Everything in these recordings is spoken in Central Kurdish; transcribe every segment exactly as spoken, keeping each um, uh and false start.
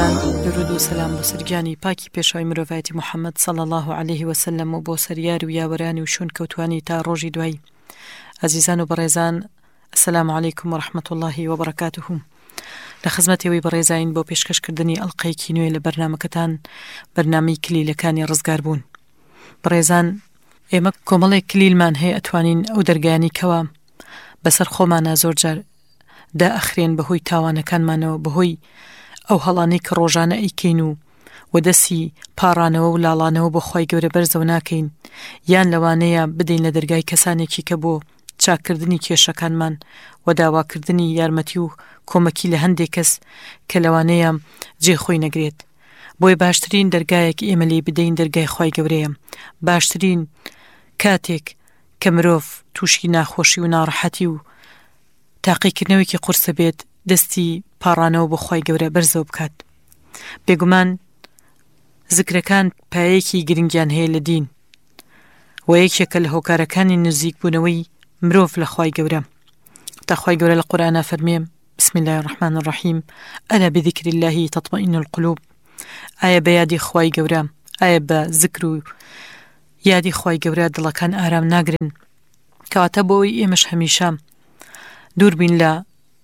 درود و سلام بۆ سەرگیانی پاکی پێشەوەی مرۆڤایەتی محەممەد صلی الله عليه وسلم و بۆ سەریار و یاوەرانی و شوون کەوتوانی تا ڕۆژی دوایی. عزیزان و بەڕێزان، السلام علیکم و رحمة الله و بەرەکاتوه. لە خزمەتەوەی بەڕێزین بۆ پێشکەشکردنی ئەڵقەیەکی نوێ لە بەرنامەکەتان، بەرنامەی کلیلەکانی ڕزگار بوون. بەڕێزان، ئێمە کۆمەڵێک کلیلمان هەیە ئەتوانین ئەو دەرگایانی کەوا بەسەر خۆمانە زۆر جار دائەخرێن بەهۆی تاوانەکانمانەوە، بەهۆی ئەو هەڵانەی کە ڕۆژانە ئەیکەین و وەدەسی پاڕانەوە و لاڵانەوە بۆ خۆی گەورە بەرزەو ناکەین، یان لەوانەیە بدەین لە دەرگای کەسانێکی کە بۆ چاکردنی کێشەکانمان و داواکردنی یارمەتی و کۆمەکی لە هەندێک کەس کە لەوانەیە جێخۆی نەگرێت. بۆی باشترین دەرگایەک ئێمە لێ بدەین دەرگای خۆی گەورەیە. باشترین کاتێک کە مرۆڤ تووشی ناخۆشی و ناڕەحەتی و تاقیکردنەوەیکی قورسە بێت، دەستی پاڕانەوە بۆ خۆی گەورە بەرزەوە بکات. بێگومان زیکرەکان پایەیەکی گرنگیان هەیە لە دین و یەکێکە لە هۆکارەکانی نزیک بوونەوەی مرۆڤ لە خۆی گەورە. تا خۆی گەورە لە قورئانە فەرمێ: بسم الله الرحمن الرحیم، ألا بذكر الله تطمئن القلوب. ئایا بە یادی خۆی گەورە، ئایا بە زیکر و یادی خۆی گەورە دڵەکان ئارام ناگرن؟ کەواتە بۆی ئێمەش هەمیشە دوور بین لە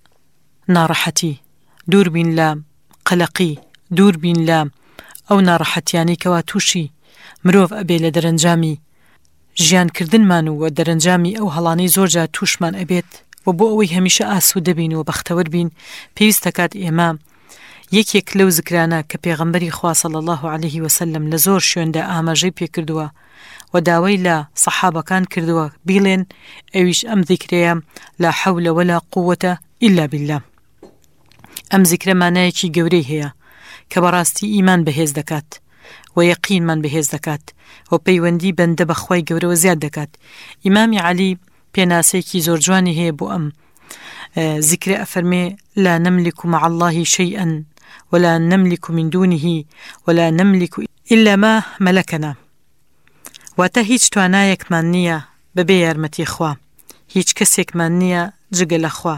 ناڕەحەتی، دوور بین لە قەلەقی، دوور بین لە ئەو ناڕەحەتیانی کەوا تووشی مرۆڤ ئەبێ لە دەرەنجامی ژیانکردنمان و دەرەنجامی ئەو هەڵانەی زۆرجار تووشمان ئەبێت، و بۆ ئەوەی هەمیشە ئاسوودە بین و بەختەوەر بین، پێویستە کات ئێمە یەکێک لەو زیکرانە کە پێغەمبەری خوا صلی الله عليه وسلم لە زۆر شوێندا ئاماژەی پێکردووە و داوای لە سەحابەکان کردووە بیڵێن، ئەویش ئەم زیکرەیە: لا حول ولا قوة إلا بالله. ئەم زیکرە مانایەکی گەورەی هەیە کە بەڕاستی ئیمان بەهێز دەکات و یەقینمان بەهێز دەکات و پەیوەندی بەندە بە خۆی گەورەوە زیاد دەکات. ئیمامی عەلی پێناسەیەکی زۆر جوانی هەیە بۆ ئەم زیکرە، ئەفەرمێ: لا نملك مع الله شيئا ولا نملك من دونه ولا نملك إلا ما ملكنا. واتە هیچ توانایەکمان نییە بەبێ یارمەتی خوا، هیچ کەسێکمان نییە جگە لە خوا،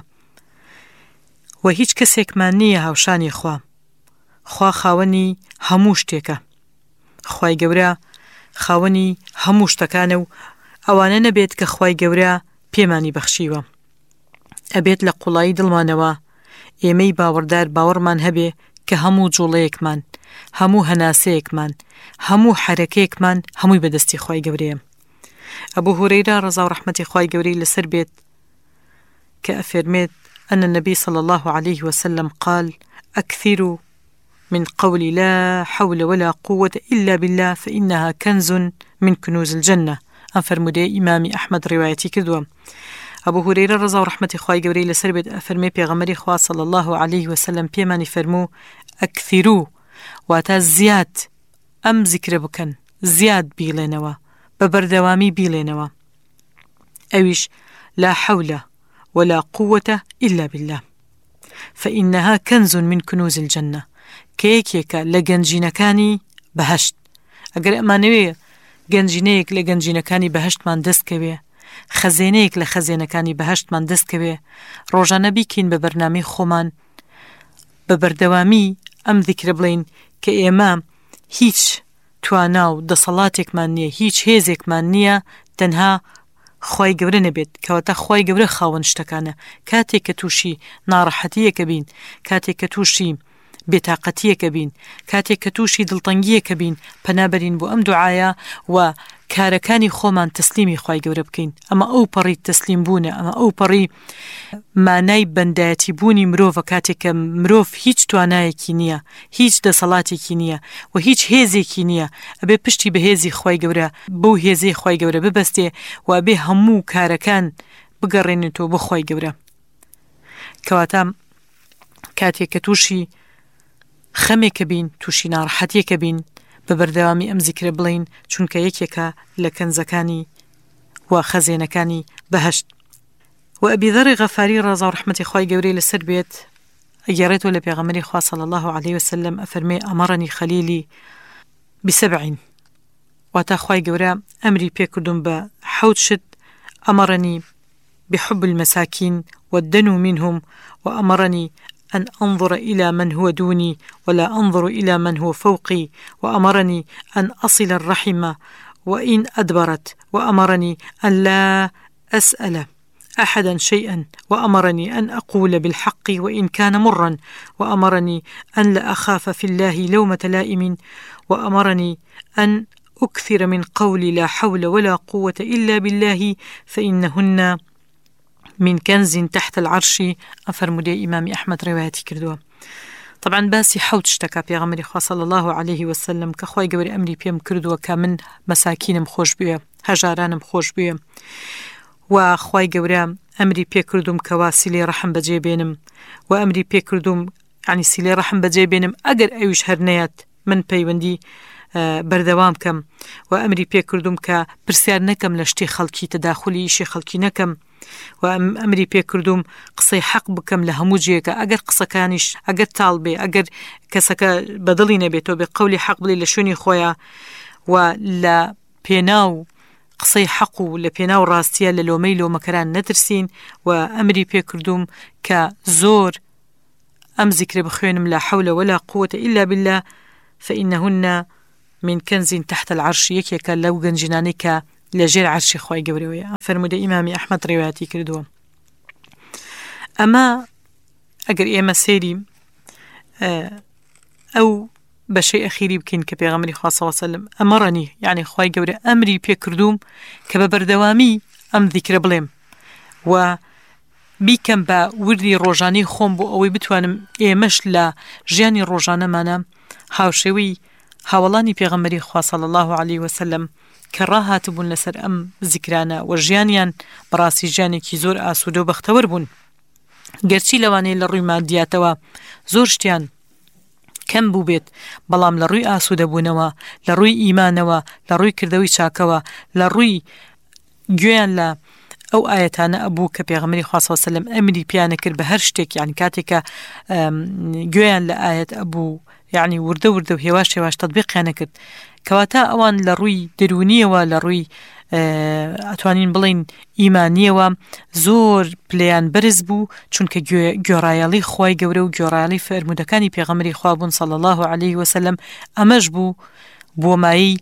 و هیچ کەسێکمان نییە هاوشانی خوا. خوا خاوەنی هەموو شتێکە، خوای گەورە خاوەنی هەموو شتەکانە و ئەوانە نەبێت کە خوای گەورە پێمانی بەخشیوە. ئەبێت لە قوڵایی دڵمانەوە ئێمەی باوەڕدار باوەڕمان هەبێ کە هەموو جوڵەیەکمان، هەموو هەناسەیەکمان، هەموو حرەکەیەکمان هەمووی بەدەستی خوای گەورەیە. ئەبوو هورەیرە ڕەزا و ڕەحمەتی خوای گەورەی لەسەر بێت کە ئەفێرمێت: أن النبي صلى الله عليه وسلم قال: أكثروا من قول لا حول ولا قوة إلا بالله فإنها كنز من كنوز الجنة. أفرمودي إمامي أحمد روايتي كدوة. أبو هريرة رضا ورحمة خواهي قوري لسر بيت أفرمي بيغمري خواه صلى الله عليه وسلم بيماني فرمو: أكثروا، واتا زياد أم ذكر بكن، زياد بيلينوا، ببردوامي بيلينوا. أويش لا حول ولا قوة إلا بالله فإنها كنز من كنوز الجنة. كيكيكا لغنجينكاني بهشت. أقر أمانوية گەنجینەیەک لە گەنجینەکانی بەهەشتمان دەستکەوێ، خەزێنەیەک لە خەزێنەکانی بەهەشتمان دەستکەوێ، ڕۆژانە بیکەین بە بەرنامەی خۆمان بە بەردەوامی ئەم ذیکرە بڵین کە ئێمە هیچ توانا و دەسەڵاتێکمان نییە، هیچ هێزێکمان نییە، تەنها خوای گەورە نەبێت، کەواتە خوای گەورە خاوەن شتەکانە. کاتێک کە تووشی ناڕەحەتیەکە بین، کاتێک کە تووشی بێتاقەتیەکە بین، کاتێک کە تووشی دڵتەنگیەکە بین، پەنابەرین بۆ ئەم دوعایە و کارەکانی خۆمان تەسلیمی خوای گەورە بکەین. ئەمە ئەو پەڕی تەسلیم بوونە، ئەمە ئەو پەڕی مانای بەندایەتی بوونی مرۆڤە، کاتێک کە مرۆڤ هیچ توانایەکی نییە، هیچ دەسەڵاتێکی نییە و هیچ هێزێکی نییە، ئەبێ پشتی بە هێزی خوای گەورە، بەو هێزەی خوای گەورە ببەستێ و ئەبێ هەموو کارەکان بگەڕێنێتەوە بۆ خوای گەورە. کەواتە کاتێک کە تووشی خەمێکە بین، تووشی ناڕەحەتیەکە بین، بە بەردەوامی ئەم زیکرە بڵین، چونکە یەکێکە لە کەنزەکانی و خەزێنەکانی بەهەشت. و ئەبی ذەڕی غەفاری ڕەزا و ڕەحمەتی خوای گەورەی لەسەر بێت ئەگەڕێتەوە لە پێغەمبەری خوا صلی الله عليه وسلم ئەفەرمێ: ئەمەڕەنی خەلیلی بسەبعین، واتە خوای گەورە ئەمری پێکردوم بە حەوت شت. ئەمەڕەنی بحب المساكين والدنو منهم وأمرني أن أنظر إلى من هو دوني ولا أنظر إلى من هو فوقي، وأمرني أن أصل الرحم وإن أدبرت، وأمرني أن لا أسأل أحدا شيئا، وأمرني أن أقول بالحق وإن كان مرا، وأمرني أن لا أخاف في الله لومة لائم، وأمرني أن أكثر من قولي لا حول ولا قوة إلا بالله فإنهن من كنز تحت العرش. أفرمودي إمام أحمد روايتي كردوه. طبعا باسي حوت اشتكى بيغمري خواه صلى الله عليه وسلم كخواي قوري أمري بيم كردوه كمن مساكينم خوش بيه هجارانم خوش بيه وخواي قوري أمري بي كردوم كواسيلي رحم بجي بينم وأمري بي كردوم يعني سيلي رحم بجي بينم أقر أيوش هرنيات من بيوندي بردوام كم وأمري بي كردوم كبرسيار نكم لشتي خلقي تداخلي شي خلقي نكم وأمري بي كردوم قصي حق بكم لهموجيك أجر قصة كانش أجر طالبي أجر كسك بدلي نبيتو بقولي حق بلي لشوني خويا ولا بيناو قصي حقه ولا بيناو راستيا للوميلو مكران نترسين. وأمري بي كردوم كزور أم ذكر بخينم لا حول ولا قوة إلا بالله فإنهن من كنز تحت العرش يكي كاللو جنجنانيك لجير عرشي خواهي قوريوية. فرمودة إمامي أحمد رواياتي كردوه. أما أقر إيما سيري أو بشيء أخيري بكين كبيغمري خواه صلى الله عليه وسلم أمرني يعني خواهي قوري أمري بي كردوم كببردوامي أم ذكر بليم و بيكم با وردي روجاني خوم بو أوي بتوانم إيمش لا جياني روجانا مانا هاوشوي هاولاني بيغمري خواه صلى الله عليه وسلم كراها تبون لسر أم ذكرانا وجيانيان براسي جاني كي زور آسودو بختور بون گرچی لواني لروي مادياتوا زورشتيان كم بو بيت بلام لروي آسودو بونوا لروي إيمانوا لروي كردوي شاكوا لروي گويان لا أو آياتانا أبوك بيغمري خواه صلى الله عليه وسلم أمري بيانا كر بهرشتك يعني كاتك گويان لآية أبو يعني ورده ورده وهواش هواش تطبيق يعني كرد كواتا اوان لروي درونية و لروي اتوانين بلين ايمانية و زور بليان برز بو چونك گورايالي خواي گورو گورايالي فرمودكاني پیغمبري خوابون صلى الله عليه وسلم امج بو بو ماي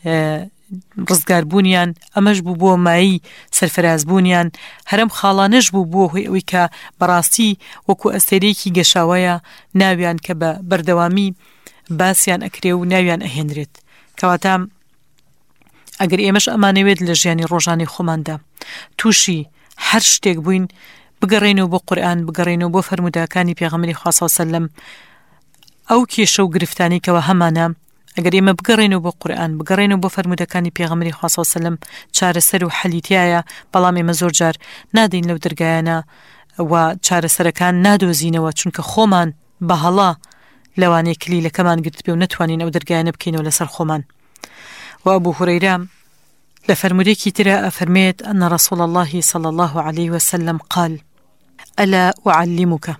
رزگار بونيان امج بو بو ماي سرفراز بونيان هرم خالانج بو بو هوي که براسي وكو استريكي گشاويا ناويان كبا بردوامي باسيان اكريو ناويان اهنريت كواتا اگر ايمش امانويد لجياني روجاني خوماندا توشي هر شتيك بوين بقرينو بو قرآن بقرينو بو فرمودكاني پیغمبري خواه صلى الله عليه وسلم او كيشو گرفتاني كوا همانا اگر ايما بقرينو بو قرآن بقرينو بو فرمودكاني پیغمبري خواه صلى الله عليه وسلم چار سر و حليتيايا بلامي مزور جار نادين لو درگايانا و چار سركان نادو زينوا چونك خومان بهلا لواني كليلة كمان قلت بيو نتوانين او درگايانا بكينو لسر خومان. وأبو هريرة لفرموديكي ترى أفرميت أن رسول الله صلى الله عليه وسلم قال ألا أعلمك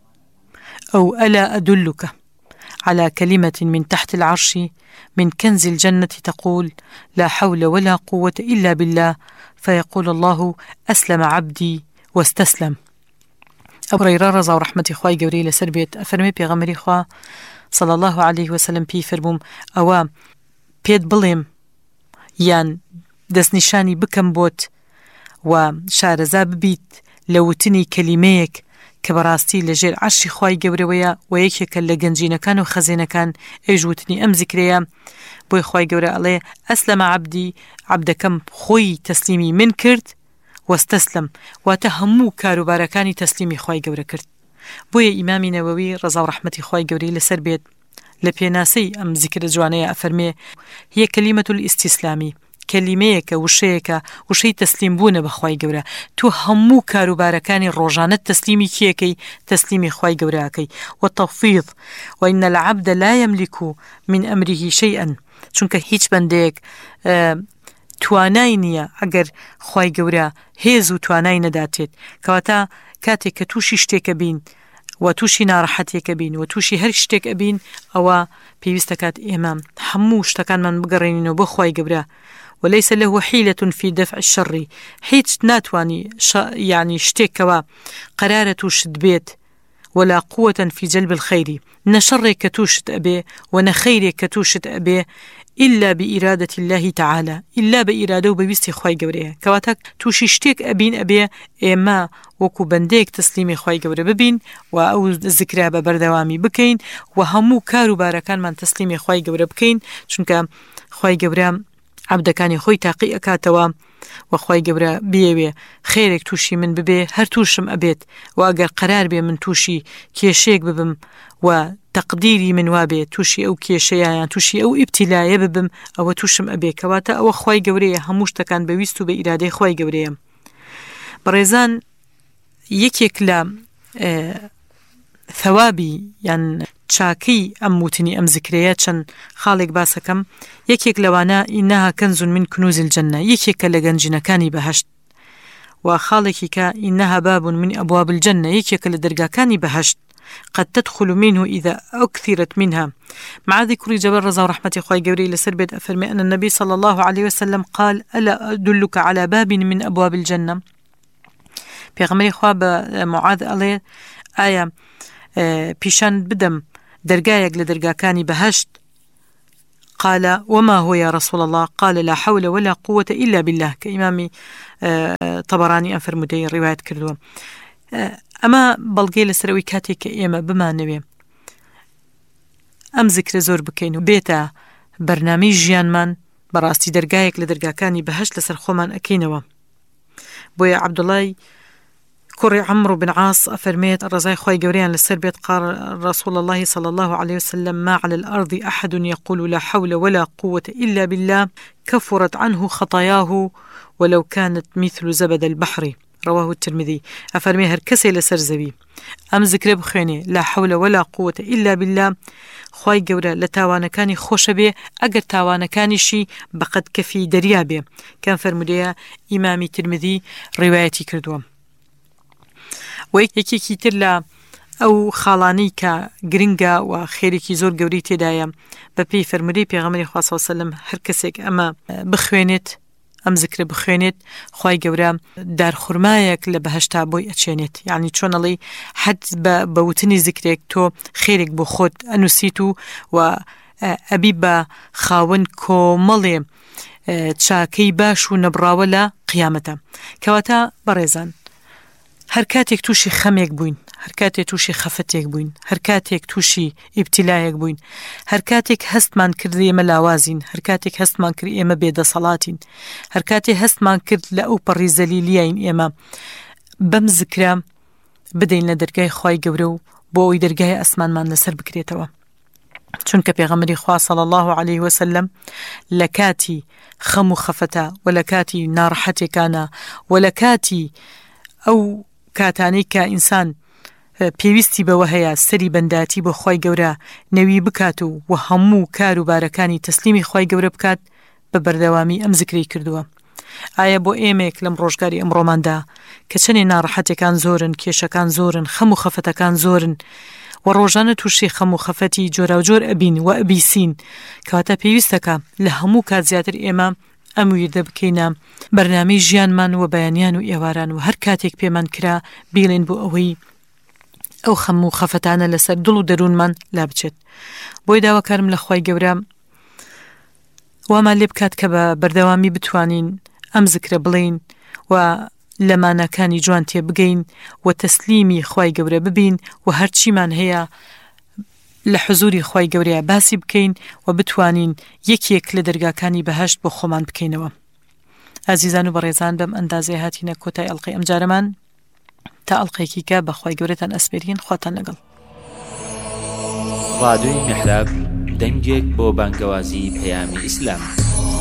أو ألا أدلك على كلمة من تحت العرش من كنز الجنة تقول لا حول ولا قوة إلا بالله فيقول الله أسلم عبدي واستسلم. أبو هريرة رضا ورحمة إخوائي قوري لسربيت أفرمي بيغمري إخوة صلى الله عليه وسلم بي فرموم أوا بيد بليم يان دسنشاني بكم بوت وشارزا ببيت لوتني كلميك كبراستي لجير عرشي خواي قوريويا ويكيك اللقنجين كان وخزين كان ايجوتني ام ذكريا بوي خواي قوري عليه أسلم عبدي عبدكم خوي تسليمي من كرد واستسلم وتهمو كارو باركاني تسليمي خواي قوري كرد. بوي إمامي نووي رضا ورحمتي خواي قوري لسر بيت لبيناسي أم ذكر جوانية أفرمي هي كلمة الاستسلامي كلميك وشيك وشي تسليم بونه بخواي قورا تو همو كاروباركاني روجانة تسليمي كيكي تسليمي خواي قوراكي والتوفيض وإن العبد لا يملك من أمره شيئا چونك هيج بنديك اه تواناينيا اگر خواي قورا هيزو تواناين داتيت كواتا كاتي كتوشي شتيك بين وتوشي ناراحتيك بين وتوشي هر شتيك أبين أو بيوستكات إمام حموش تكان من بقرينينو بخواي قبرا وليس له حيلة في دفع الشر حيت ناتواني يعني شتيك كوا قرارة شد بيت ولا قوة في جلب الخير نشر كتوشت أبي ونخير كتوشت أبي إلا بإرادة الله تعالى إلا بإرادة وبويستي خواي قوريه كواتك توشي شتيك أبين أبي إما وكو بنديك تسليمي خواي قوريه ببين وأو الذكرى ببردوامي بكين وهمو كارو باركان من تسليمي خواي قوريه بكين چونك خواي قوريه عبدكاني خوي تاقي أكاتوا وخواي قوريه بيوي خيرك توشي من ببي هر توشم أبيت وأقر قرار بي من توشي كيشيك ببم و تقديري من وابي توشي أو كيشيان توشي أو ابتلاء ببم أو توشم أبي كواتا أو خواي قوريه هموش تكان بويستو بإرادة خواي قوريه بريزان يكيك لا اه ثوابي يعني تشاكي أموتني أم ذكريات شن خالق باسكم يكيك لوانا إنها كنز من كنوز الجنة يكيك لغنجنا كاني بهشت وخالقك إنها باب من أبواب الجنة يكيك لدرقا كاني بهشت قد تدخل منه إذا أكثرت منها مع ذكر جبل رضا ورحمة خواي قوري لسربت أفرمي أن النبي صلى الله عليه وسلم قال ألا أدلك على باب من أبواب الجنة بيغمري خواب معاذ عليه آية بيشان بدم درقايق لدرقاكاني بهشت قال وما هو يا رسول الله قال لا حول ولا قوة إلا بالله كإمامي طبراني أنفر مدين رواية كردوه أما بلغي لسروي كاتيك إيما بما نوي أم ذكر زور بكينو بيتا برنامج جيان من براستي درقايك لدرقاكاني بهش لسر خومان أكينوا بويا عبد الله كوري عمرو بن عاص أفرميت الرزاي خواي قوريان لسر بيت قال رسول الله صلى الله عليه وسلم ما على الأرض أحد يقول لا حول ولا قوة إلا بالله كفرت عنه خطاياه ولو كانت مثل زبد البحر رواه الترمذي أفرمي هركسي لسر زبي أم ذكر بخيني لا حول ولا قوة إلا بالله خواي قورا لتاوانا كاني خوش بي أقر تاوانا كاني شي بقد كفي دريابي كان فرموديا إمامي ترمذي روايتي كردوا ويكي كيتر لا أو خالاني كغرينغا وخيريكي زور قوري تدايا ببي فرمودي بيغمري خواه صلى الله عليه وسلم هركسيك أما بخوينت أم ذكر بخينت خواي قورا دار خرمايك لبهشتا بوي أتشينت يعني چون لي حد بوتني ذكرك تو خيرك بخود أنسيتو و أبيبا خاون كومالي تشاكي باشو نبراولا قيامتا كواتا بريزان هركاتك توشي خميك بوين هركاتك توشي خفتك بوين هركاتك توشي ابتلايك بوين هركاتك هستمان كردي ملاوازين هركاتك هستمان كردي إما بيدا صلاتين هركاتك هستمان كرد لأو بري زليليين إما بمذكرا بدين لدرقاي خواي قورو بوي درقاي أسمان ما نسر بكريتوا چونك پیغمبری خواه صلى الله عليه وسلم لكاتي خمو خفتا ولكاتي نارحتي كانا ولكاتي أو كاتاني كإنسان پێویستی بەوە هەیە سەری بەنداتی بۆ خۆی گەورە نەوی بکات و و هەموو کار و بارەکانی تەسلیمی خۆی گەورە بکات بە بەردەوامی ئەم ذکری کردووە. ئایا بۆ ئێمێک لەم ڕۆژگاری ئەمڕۆماندا کە چەندێ ناڕەحەتەکان زۆرن، کێشەکان زۆرن، خەم و خەفەتەکان زۆرن و ڕۆژانە تووشی خەم و خەفەتی جۆرا و جۆر ئەبین و ئەبیسین کەواتە پێویستەکە لە هەموو کات زیاتر ئێمە ئەم ویردە بکەینە بەرنامەی ژیانمان و بەیانیان و ئێواران و هەر کاتێک پێمان کرا بیڵێن بۆ ئەوەی ئەو خەم و خەفەتانە لەسەر دڵ و دەروونمان لا بچێت. بۆی داواکارم لە خۆی گەورە وامان لێ بکات کە بە بەردەوامی بتوانین ئەم ذکرە بڵین و لەمانەکانی جوان تێ بگەین و تەسلیمی خۆی گەورە ببین و هەرچیمان هەیە لە حزوری خۆی گەورەیە باسی بکەین و بتوانین یەکێک لە دەرگاکانی بەهەشت بۆ خۆمان بکەینەوە. ئازیزان و بەڕێزان بەم ئەندازەی هاتینە کۆتای ئەڵقەی ئەم جارەمان تا ئەڵقەیەکی کە بە خۆی گەورەتان ئەسپێرین. خواتان لەگەڵ. ڕادیۆی میحراب دەنگێک بۆ بانگەوازی پەیامی ئیسلام.